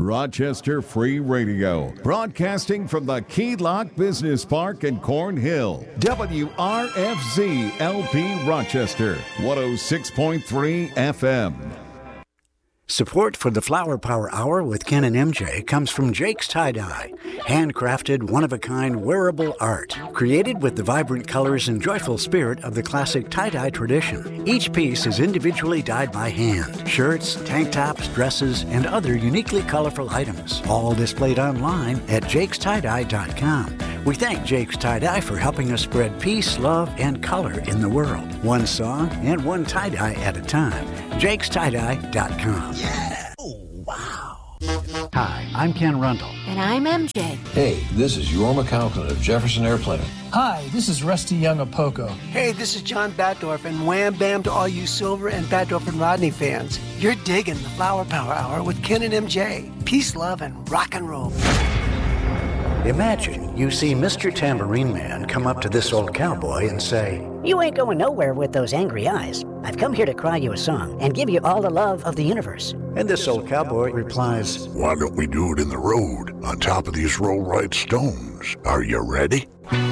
Rochester Free Radio, broadcasting from the Key Lock Business Park in Cornhill. WRFZ LP Rochester, 106.3 FM. Support for the Flower Power Hour with Ken and MJ comes from Jake's Tie-Dye, handcrafted, one-of-a-kind wearable art, created with the vibrant colors and joyful spirit of the classic tie-dye tradition. Each piece is individually dyed by hand. Shirts, tank tops, dresses, and other uniquely colorful items, all displayed online at jakestie-dye.com. We thank Jake's Tie-Dye for helping us spread peace, love, and color in the world. One song and one tie-dye at a time. jakestie-dye.com. Yeah! Oh, wow. Hi, I'm Ken Rundle. And I'm MJ. Hey, this is Yorma Conklin of Jefferson Airplane. Hi, this is Rusty Young of Poco. Hey, this is John Batdorf, and wham bam to all you Silver and Batdorf and Rodney fans. You're digging the Flower Power Hour with Ken and MJ. Peace, love, and rock and roll. Imagine you see Mr. Tambourine Man come up to this old cowboy and say, "You ain't going nowhere with those angry eyes. I've come here to cry you a song and give you all the love of the universe." And this old cowboy replies, "Why don't we do it in the road, on top of these roll-right stones? Are you ready?"